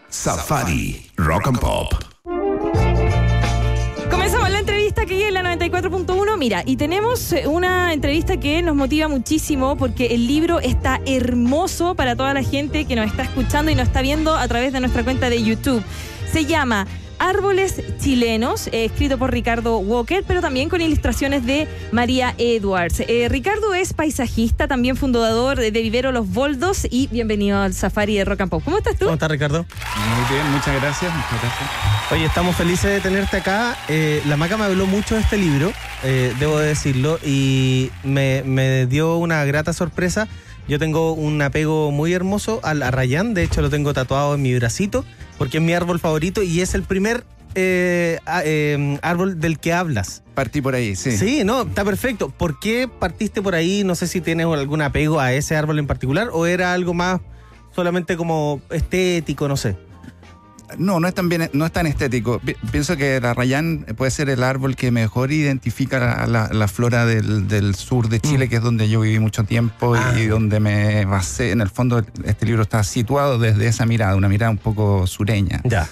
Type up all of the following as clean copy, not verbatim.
Safari Rock and Pop. Comenzamos la entrevista que es la 94.1. Mira, y tenemos una entrevista que nos motiva muchísimo porque el libro está hermoso para toda la gente que nos está escuchando y nos está viendo a través de nuestra cuenta de YouTube. Se llama Árboles Chilenos, escrito por Ricardo Walker, pero también con ilustraciones de María Edwards. Ricardo es paisajista, también fundador de Vivero Los Boldos, y bienvenido al Safari de Rock and Pop. ¿Cómo estás tú? ¿Cómo estás, Ricardo? Muy bien, muchas gracias. Oye, estamos felices de tenerte acá. La Maca me habló mucho de este libro, debo de decirlo, y me dio una grata sorpresa. Yo tengo un apego muy hermoso al arrayán, de hecho lo tengo tatuado en mi bracito, porque es mi árbol favorito y es el primer árbol del que hablas. Partí por ahí, sí. Sí, no, está perfecto. ¿Por qué partiste por ahí? No sé si tienes algún apego a ese árbol en particular o era algo más solamente como estético, no sé. No es tan estético. Pienso que el arrayán puede ser el árbol que mejor identifica la flora del sur de Chile, que es donde yo viví mucho tiempo y donde me basé. En el fondo, este libro está situado desde esa mirada, una mirada un poco sureña. Ya.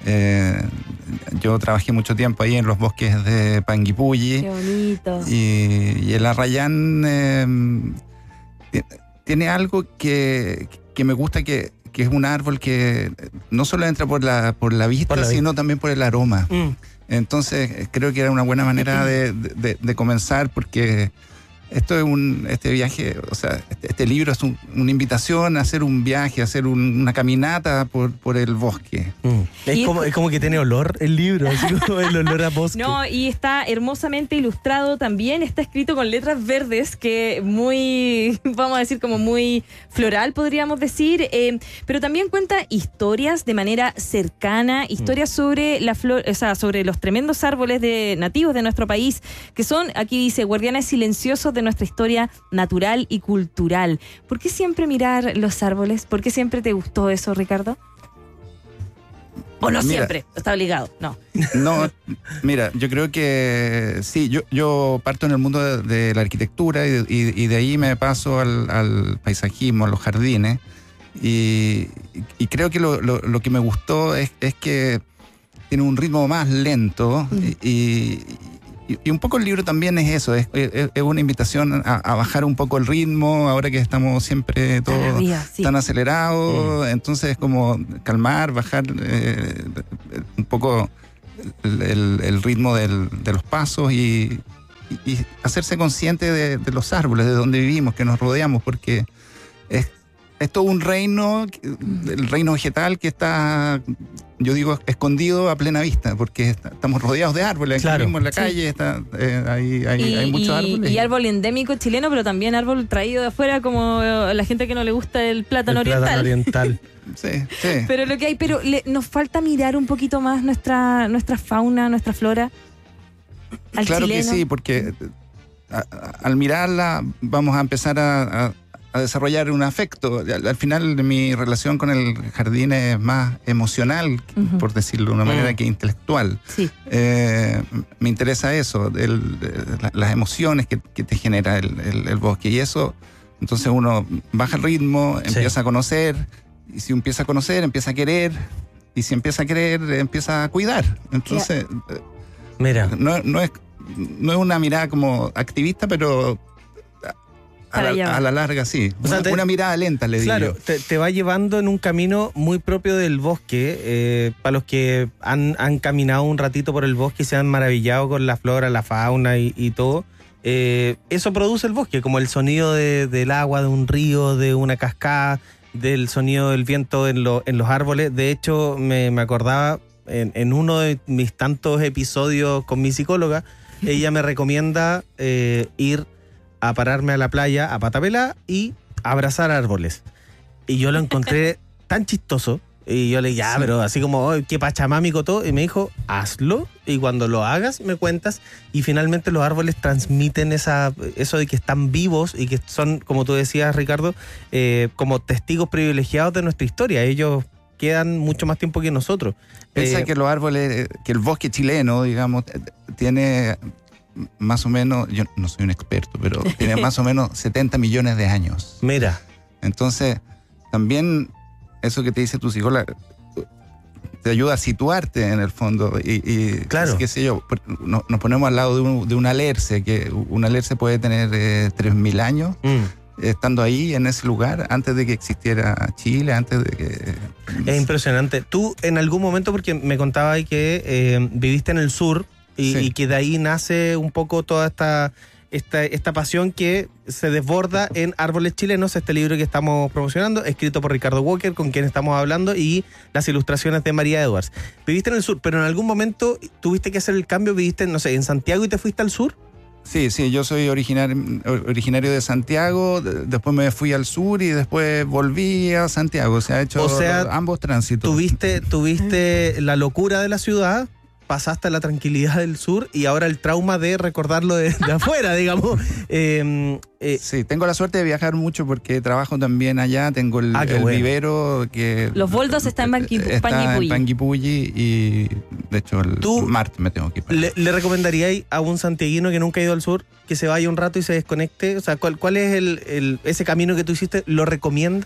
Yo trabajé mucho tiempo ahí en los bosques de Panguipulli. Qué bonito. Y el arrayán tiene algo que me gusta, que es un árbol que no solo entra por la vista, sino también por el aroma. Entonces creo que era una buena manera de comenzar, porque esto es este viaje, o sea, este libro es una invitación a hacer un viaje, a hacer una caminata por el bosque. Es como que tiene olor el libro, así como el olor a bosque. No, y está hermosamente ilustrado también, está escrito con letras verdes, que muy, vamos a decir, como muy floral, podríamos decir, pero también cuenta historias de manera cercana, historias sobre la flor, o sea, sobre los tremendos árboles nativos de nuestro país, que son, aquí dice, guardianes silenciosos de nuestra historia natural y cultural. ¿Por qué siempre mirar los árboles? ¿Por qué siempre te gustó eso, Ricardo? ¿O no siempre? Está obligado, no. No, mira, yo creo que sí, yo parto en el mundo de la arquitectura y de ahí me paso al paisajismo, a los jardines, y creo que lo que me gustó es que tiene un ritmo más lento y un poco el libro también es eso, es una invitación a bajar un poco el ritmo, ahora que estamos siempre todos tan acelerados, entonces como calmar, bajar un poco el ritmo de los pasos y hacerse consciente de los árboles, de donde vivimos, que nos rodeamos, porque es todo un reino, el reino vegetal que está, yo digo, escondido a plena vista, porque estamos rodeados de árboles. Aquí mismo en la calle hay muchos árboles. Y árbol endémico chileno, pero también árbol traído de afuera, como la gente que no le gusta el plátano oriental. Sí. Pero lo que hay, nos falta mirar un poquito más nuestra fauna, nuestra flora. Claro chileno. Que sí, porque al mirarla vamos a empezar a desarrollar un afecto. Al final mi relación con el jardín es más emocional, por decirlo de una manera, que intelectual. Sí. Me interesa eso, las emociones que te genera el bosque, y eso, entonces uno baja el ritmo, empieza a conocer, y si empieza a conocer, empieza a querer, y si empieza a querer, empieza a cuidar. Entonces, mira, no es una mirada como activista, pero a la larga, sí. O sea, una mirada lenta, le digo. Claro, te va llevando en un camino muy propio del bosque. Para los que han caminado un ratito por el bosque y se han maravillado con la flora, la fauna y todo, eso produce el bosque, como el sonido del agua, de un río, de una cascada, del sonido del viento en los árboles. De hecho, me acordaba en uno de mis tantos episodios con mi psicóloga, ella me recomienda ir a pararme a la playa a pata pelá y abrazar árboles. Y yo lo encontré tan chistoso. Y yo le dije, pero así como, qué pachamámico todo. Y me dijo, hazlo. Y cuando lo hagas, me cuentas. Y finalmente los árboles transmiten eso de que están vivos y que son, como tú decías, Ricardo, como testigos privilegiados de nuestra historia. Ellos quedan mucho más tiempo que nosotros. Piensa que los árboles, que el bosque chileno, digamos, tiene más o menos, yo no soy un experto, pero tiene más o menos 70 millones de años. Mira. Entonces, también eso que te dice tu psicóloga, te ayuda a situarte en el fondo. Y Claro. qué sé yo, nos ponemos al lado de un alerce, que un alerce puede tener 3.000 años. Estando ahí, en ese lugar, antes de que existiera Chile, antes de que... Es impresionante. Tú en algún momento, porque me contabas ahí que viviste en el sur Sí. y que de ahí nace un poco toda esta pasión que se desborda en Árboles Chilenos, este libro que estamos promocionando, escrito por Ricardo Walker, con quien estamos hablando, y las ilustraciones de María Edwards. Viviste en el sur, pero en algún momento tuviste que hacer el cambio, viviste, no sé, en Santiago y te fuiste al sur. Sí, yo soy originario de Santiago, después me fui al sur y después volví a Santiago. Se ha hecho ambos tránsitos. Tuviste la locura de la ciudad, pasaste a la tranquilidad del sur y ahora el trauma de recordarlo de afuera, digamos. Sí, tengo la suerte de viajar mucho porque trabajo también allá, tengo el bueno. vivero que... Los Boldos están en Panguipulli y de hecho el martes me tengo que ir para allá. ¿Le recomendaríais a un santiaguino que nunca ha ido al sur que se vaya un rato y se desconecte? O sea, ¿cuál es ese camino que tú hiciste? ¿Lo recomiendas?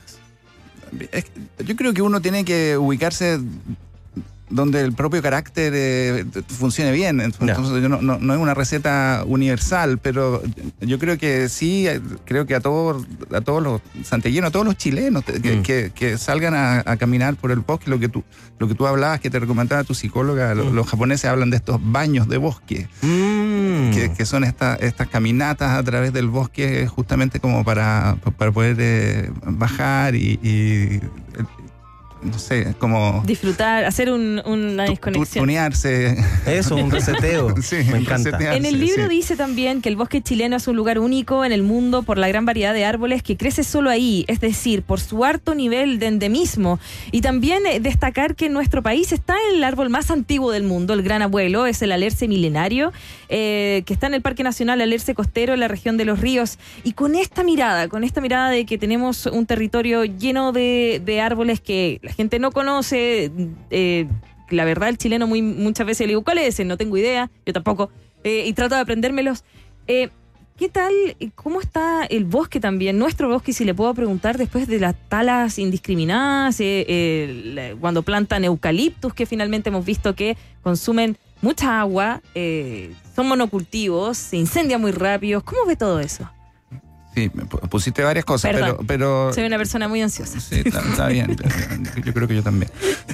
Yo creo que uno tiene que ubicarse donde el propio carácter funcione bien. Entonces, no es una receta universal, pero yo creo que sí, creo que a todos los santiaguinos, a todos los chilenos que salgan a caminar por el bosque, lo que tú hablabas, que te recomendaba tu psicóloga, los japoneses hablan de estos baños de bosque, que son estas caminatas a través del bosque justamente como para poder bajar y no sé, como... disfrutar, hacer una desconexión. Tunearse. Eso, un reseteo. Sí, me encanta. En el libro sí. dice también que el bosque chileno es un lugar único en el mundo por la gran variedad de árboles que crece solo ahí, es decir, por su alto nivel de endemismo. Y también destacar que en nuestro país está el árbol más antiguo del mundo, el gran abuelo, es el alerce milenario, que está en el Parque Nacional Alerce Costero, en la región de Los Ríos. Y con esta mirada de que tenemos un territorio lleno de árboles que la gente no conoce, la verdad el chileno muchas veces le digo, ¿cuál es ese? No tengo idea, yo tampoco, y trato de aprendérmelos. ¿Qué tal? ¿Cómo está el bosque también? Nuestro bosque, si le puedo preguntar, después de las talas indiscriminadas, cuando plantan eucaliptus, que finalmente hemos visto que consumen mucha agua, son monocultivos, se incendian muy rápido. ¿Cómo ve todo eso? Sí, pusiste varias cosas, pero... Soy una persona muy ansiosa. Sí, está bien. Yo creo que yo también.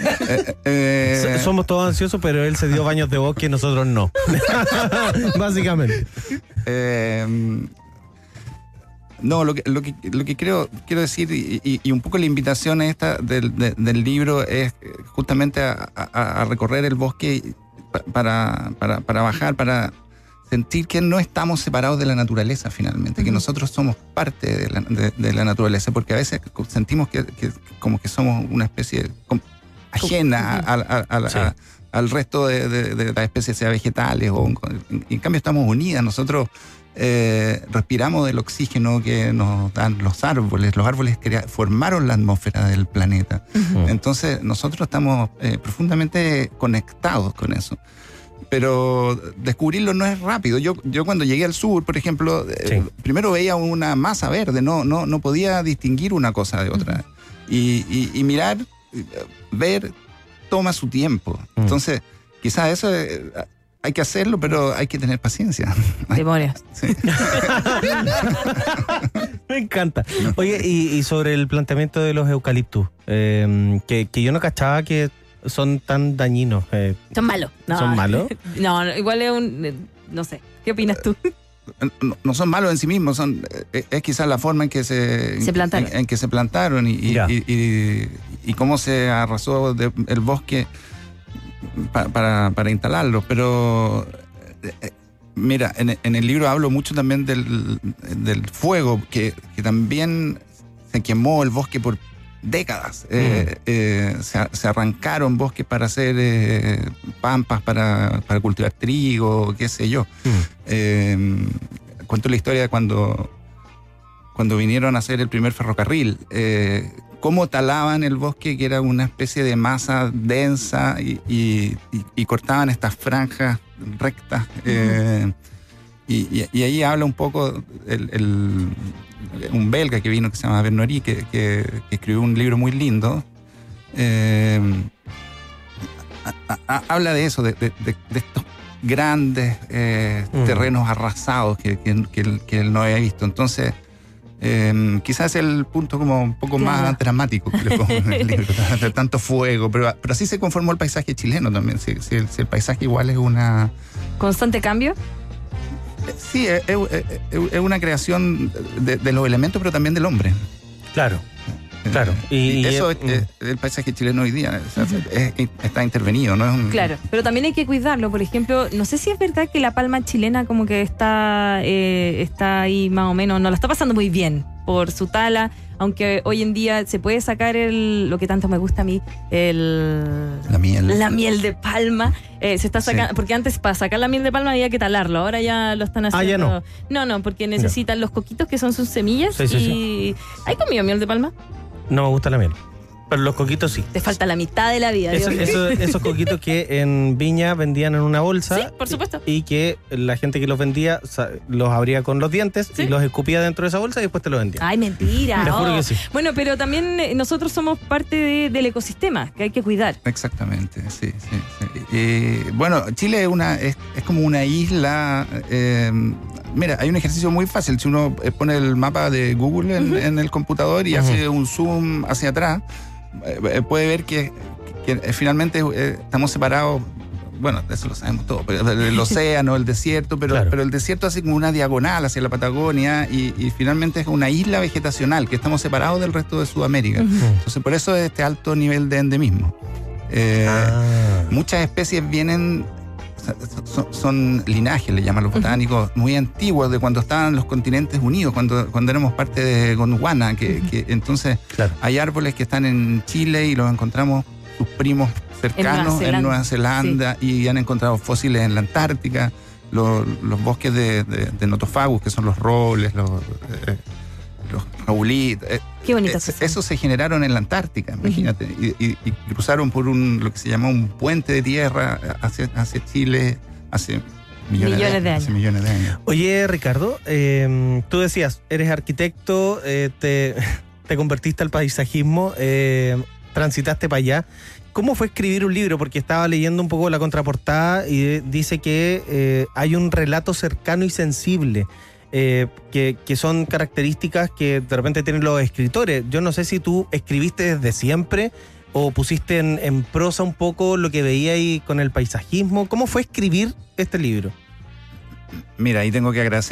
Somos todos ansiosos, pero él se dio baños de bosque y nosotros no. Básicamente. No, lo que quiero decir, y un poco la invitación esta del libro es justamente a recorrer el bosque para bajar, para sentir que no estamos separados de la naturaleza finalmente, que nosotros somos parte de la naturaleza, porque a veces sentimos que como que somos una especie ajena al resto de las especies, sea vegetales, en cambio estamos unidas. Nosotros respiramos del oxígeno que nos dan los árboles. Los árboles formaron la atmósfera del planeta. Entonces nosotros estamos profundamente conectados con eso. Pero descubrirlo no es rápido. Yo cuando llegué al sur, por ejemplo, primero veía una masa verde, no podía distinguir una cosa de otra. Y mirar, ver, toma su tiempo. Entonces, quizás eso hay que hacerlo, pero hay que tener paciencia. Demonios. Sí. Me encanta. Oye, y sobre el planteamiento de los eucaliptus, que yo no cachaba que son tan dañinos. Son malos. No, ¿Son malos? No, igual es no sé. ¿Qué opinas tú? No son malos en sí mismos, es quizás la forma en que se plantaron. En que se plantaron y cómo se arrasó el bosque para instalarlos. Pero mira, en el libro hablo mucho también del fuego que también se quemó el bosque por décadas. Se arrancaron bosques para hacer pampas, para cultivar trigo, qué sé yo. Cuento la historia de cuando vinieron a hacer el primer ferrocarril, cómo talaban el bosque, que era una especie de masa densa, y cortaban estas franjas rectas. Y ahí habla un poco un belga que vino, que se llama Bernoury, que escribió un libro muy lindo, habla de eso, de estos grandes terrenos arrasados que él no había visto. Entonces, quizás es el punto como un poco más dramático que le pongo en el libro, de tanto fuego, pero así se conformó el paisaje chileno también. Si el paisaje igual es una... ¿Constante cambio? Sí, es una creación de los elementos, pero también del hombre. Claro. Claro. Y eso es el paisaje chileno hoy día. O sea, está intervenido, ¿no? Claro, pero también hay que cuidarlo. Por ejemplo, no sé si es verdad que la palma chilena como que está ahí más o menos, no la está pasando muy bien por su tala, aunque hoy en día se puede sacar lo que tanto me gusta a mí, la miel de palma. Se está sacando, porque antes para sacar la miel de palma había que talarlo, ahora ya lo están haciendo. No, porque necesitan los coquitos que son sus semillas. Sí. ¿Hay comido miel de palma? No me gusta la miel, pero los coquitos sí. Te falta la mitad de la vida. Esos coquitos que en Viña vendían en una bolsa. Sí, por supuesto. Y que la gente que los vendía los abría con los dientes y los escupía dentro de esa bolsa y después te los vendía. Ay, mentira. Te juro que sí. Bueno, pero también nosotros somos parte del ecosistema que hay que cuidar. Exactamente, sí. Bueno, Chile es como una isla. Mira, hay un ejercicio muy fácil. Si uno pone el mapa de Google en el computador y hace un zoom hacia atrás, puede ver que finalmente estamos separados. Bueno, eso lo sabemos todo, pero el océano, el desierto, pero el desierto hace como una diagonal hacia la Patagonia y finalmente es una isla vegetacional, que estamos separados del resto de Sudamérica. Entonces, por eso es este alto nivel de endemismo. Muchas especies vienen... Son linajes, le llaman los botánicos, muy antiguos, de cuando estaban los continentes unidos, cuando éramos parte de Gondwana, que entonces hay árboles que están en Chile y los encontramos sus primos cercanos en Nueva Zelanda y han encontrado fósiles en la Antártica, los bosques de Notofagus, que son los robles, los raulí. Qué bonito. Esos se generaron en la Antártica, imagínate, y cruzaron por lo que se llama un puente de tierra hacia Chile hace millones de años. Oye, Ricardo, tú decías, eres arquitecto, te convertiste al paisajismo, transitaste para allá. ¿Cómo fue escribir un libro? Porque estaba leyendo un poco la contraportada y dice que hay un relato cercano y sensible. Que son características que de repente tienen los escritores. Yo no sé si tú escribiste desde siempre o pusiste en prosa un poco lo que veía ahí con el paisajismo. ¿Cómo fue escribir este libro? Mira, ahí tengo que agradecer